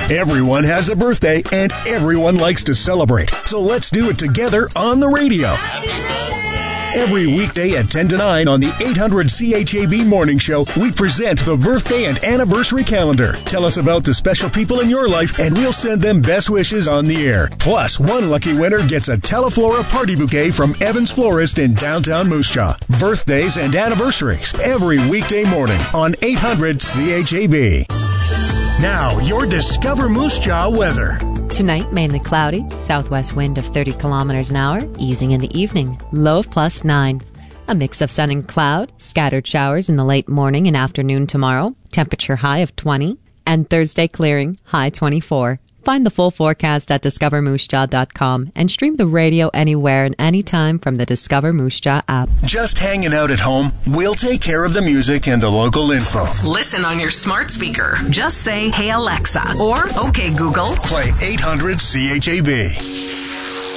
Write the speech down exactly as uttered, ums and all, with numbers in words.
Everyone has a birthday, and everyone likes to celebrate. So let's do it together on the radio. Every weekday at ten to nine on the eight hundred C H A B Morning Show, we present the birthday and anniversary calendar. Tell us about the special people in your life, and we'll send them best wishes on the air. Plus, one lucky winner gets a Teleflora party bouquet from Evans Florist in downtown Moose Jaw. Birthdays and anniversaries every weekday morning on eight hundred C H A B. Now, your Discover Moose Jaw weather. Tonight, mainly cloudy, southwest wind of thirty kilometers an hour, easing in the evening, low of plus nine. A mix of sun and cloud, scattered showers in the late morning and afternoon tomorrow, temperature high of twenty, and Thursday clearing, high twenty-four. Find the full forecast at discover moose jaw dot com and stream the radio anywhere and anytime from the Discover Moose Jaw app. Just hanging out at home? We'll take care of the music and the local info. Listen on your smart speaker. Just say, "Hey Alexa," or "Okay Google." Play eight hundred C H A B.